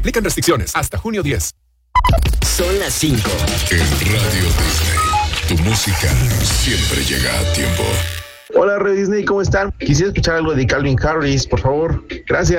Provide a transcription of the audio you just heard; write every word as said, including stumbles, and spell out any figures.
Aplican restricciones hasta junio diez. Son las cinco. En Radio Disney, tu música siempre llega a tiempo. Hola, Radio Disney, ¿cómo están? Quisiera escuchar algo de Calvin Harris, por favor. Gracias.